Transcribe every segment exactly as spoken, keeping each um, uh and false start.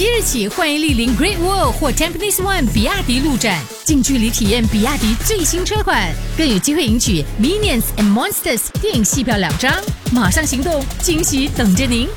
即日起，欢迎莅临 Great Wall 或 Tampines One 比亚迪路展，近距离体验比亚迪最新车款，更有机会赢取 Minions and Monsters 电影戏票两张。马上行动，惊喜等着您！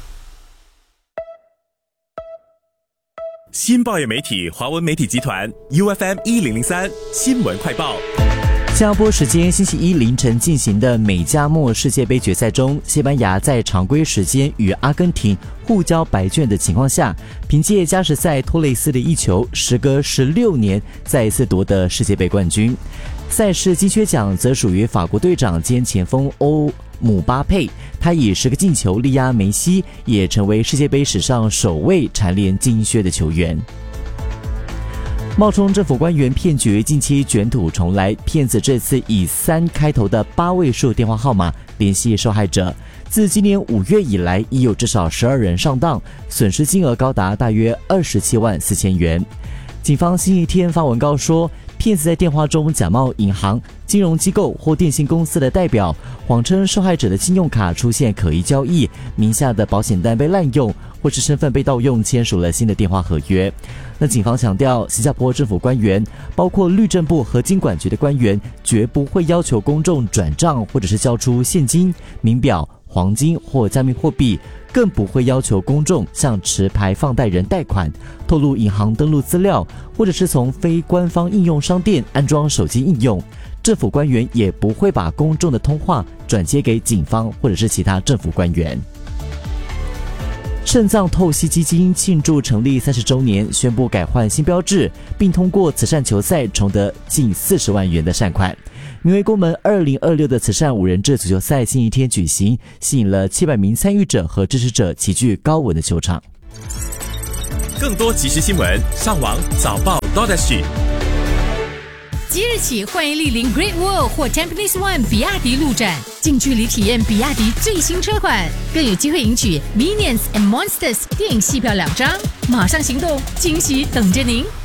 新报业媒体华文媒体集团 U F M 一零零三新闻快报。 新加坡时间星期一凌晨进行的美加墨世界杯决赛中，西班牙在常规时间与阿根廷互交白卷的情况下，凭借加时赛托雷斯的一球，时隔十六年再一次夺得世界杯冠军。赛事金靴奖则属于法国队长兼前锋欧姆巴佩，他以十个进球力压梅西，也成为世界杯史上首位蝉联金靴的球员。冒充政府官员骗局近期卷土重来，骗子这次以三开头的八位数电话号码联系受害者。自今年五月以来，已有至少十二人上当，损失金额高达大约二十七万四千元。警方星期天发文告说，骗子在电话中假冒银行、金融机构或电信公司的代表，谎称受害者的信用卡出现可疑交易，名下的保险单被滥用，或是身份被盗用，签署了新的电话合约。那警方强调，新加坡政府官员，包括律政部和金管局的官员，绝不会要求公众转账或者是交出现金、名表、黄金或加密货币，更不会要求公众向持牌放贷人贷款、透露银行登录资料，或者是从非官方应用商店安装手机应用。政府官员也不会把公众的通话转接给警方或者是其他政府官员。肾脏透析基金庆祝成立三十周年，宣布改换新标志，并通过慈善球赛重得近四十万元的善款。名为公门二零二六的慈善五人制足球赛星期天举行，吸引了七百名参与者和支持者齐聚高文的球场。 更多即时新闻，上网早报 .sg。 即日起，欢迎莅临 Great Wall 或 Tampines One 比亚迪路展，近距离体验比亚迪最新车款，更有机会赢取 Minions and Monsters 电影戏票两张。马上行动，惊喜等着您！